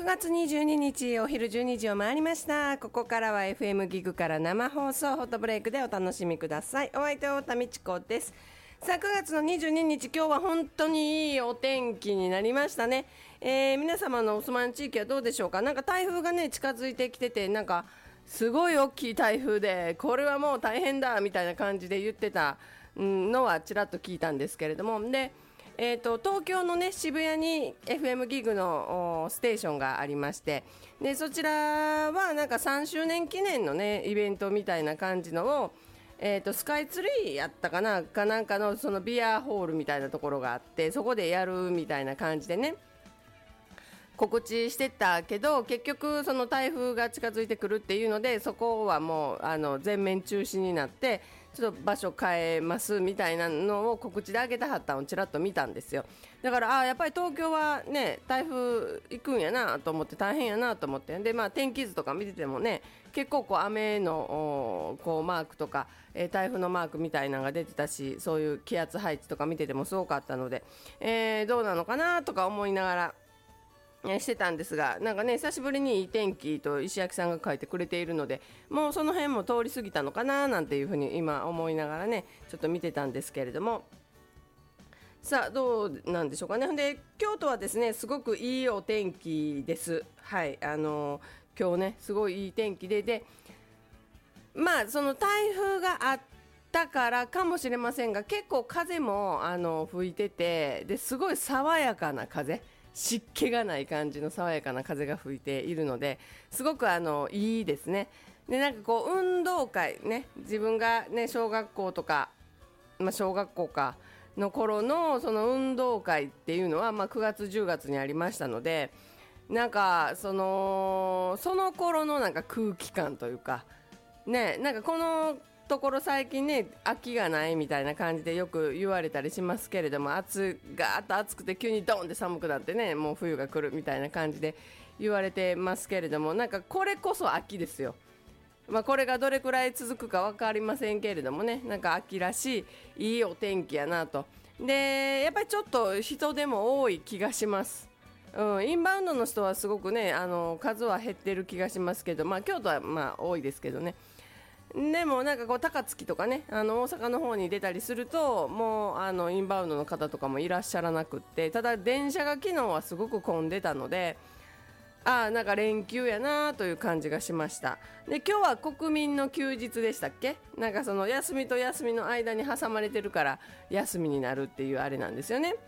月22日お昼12時を回りました。ここからは FM ギグから生放送ホットブレイクでお楽しみください。お相手は太田美智子です。さあ9月の22日今日は本当にいいお天気になりましたね。皆様のお住まいの地域はどうでしょうか。なんか台風がね近づいてきてて、なんかすごい大きい台風でこれはもう大変だみたいな感じで言ってたのはちらっと聞いたんですけれども、で東京の、ね、渋谷に FM ギグのステーションがありまして、でそちらはなんか3周年記念の、ね、イベントみたいな感じのを、スカイツリーやったかななんかのそのビアホールみたいなところがあって、そこでやるみたいな感じでね告知してたけど、結局その台風が近づいてくるっていうのでそこはもう全面中止になって、ちょっと場所変えますみたいなのを告知で上げたはったのをちらっと見たんですよ。だからやっぱり東京はね台風行くんやなと思って、大変やなと思って、で、天気図とか見ててもね結構雨のマークとか、台風のマークみたいなのが出てたし、そういう気圧配置とか見ててもすごかったので、どうなのかなとか思いながらしてたんですが、なんかね久しぶりにいい天気と石焼さんが書いてくれているので、もうその辺も通り過ぎたのかななんていうふうに今思いながらねちょっと見てたんですけれども、さあどうなんでしょうかね。で京都はですねすごくいいお天気です。はい、今日ねすごいいい天気で、その台風があったからかもしれませんが、結構風も吹いてて、ですごい爽やかな風、湿気がない感じの爽やかな風が吹いているので、すごくいいですね。でなんか運動会ね、自分がね小学校とか、小学校かの頃のその運動会っていうのは、9月10月にありましたので、なんかその頃のなんか空気感というかね、なんかこのところ最近ね秋がないみたいな感じでよく言われたりしますけれども、ガーッと暑くて急にドンって寒くなってね、もう冬が来るみたいな感じで言われてますけれども、なんかこれこそ秋ですよ。これがどれくらい続くか分かりませんけれどもね、なんか秋らしいいいお天気やなと。でやっぱりちょっと人でも多い気がします。インバウンドの人はすごくね数は減ってる気がしますけど、京都は多いですけどね。でもなんか高槻とかね大阪の方に出たりすると、もうインバウンドの方とかもいらっしゃらなくって、ただ電車が昨日はすごく混んでたので、なんか連休やなという感じがしました。で今日は国民の休日でしたっけ。なんかその休みと休みの間に挟まれてるから休みになるっていうあれなんですよね。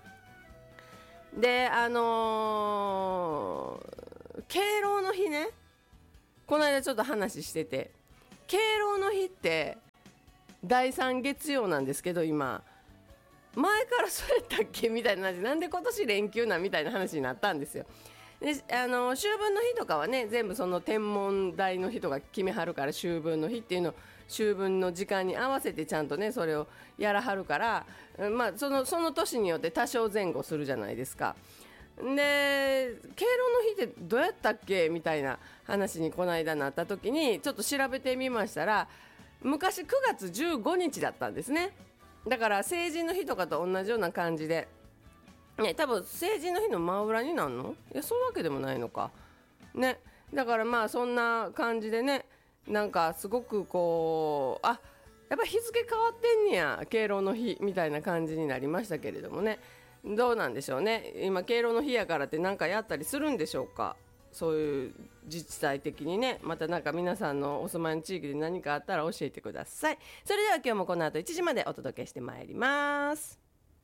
で敬老の日ね、この間ちょっと話してて、敬老の日って第3月曜なんですけど、今前からそうやったっけみたいな話、なんで今年連休なんみたいな話になったんですよ。で秋分の日とかはね全部その天文台の人が決めはるから、秋分の日っていうのを秋分の時間に合わせてちゃんとねそれをやらはるから、その年によって多少前後するじゃないですか。で敬老の日ってどうやったっけみたいな話にこの間なった時にちょっと調べてみましたら、昔9月15日だったんですね。だから成人の日とかと同じような感じで、多分成人の日の真裏になるの？いやそういうわけでもないのかね。だからそんな感じでね、なんかすごくやっぱ日付変わってんねや敬老の日みたいな感じになりましたけれどもね、どうなんでしょうね。今敬老の日やからって何かやったりするんでしょうか。そういう自治体的にね、またなんか皆さんのお住まいの地域で何かあったら教えてください。それでは今日もこの後1時までお届けしてまいります。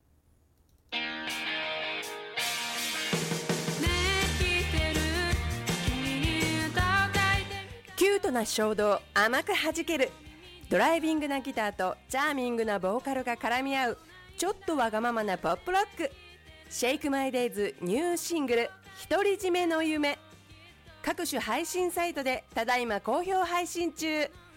キュートな衝動、甘く弾けるドライビングなギターとチャーミングなボーカルが絡み合うちょっとわがままなポップロック、シェイクマイデイズニューシングル独り占めの夢、各種配信サイトでただいま好評配信中。